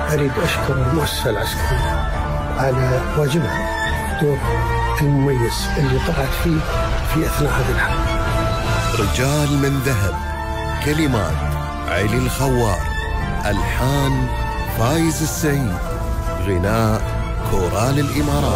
أريد أشكر المؤسسة العسكرية على واجبها، الدور المميز اللي طلعت فيه في أثناء هذه الحرب. رجال من ذهب، كلمات علي الخوار، ألحان فايز السعيد، غناء كورال الإمارات.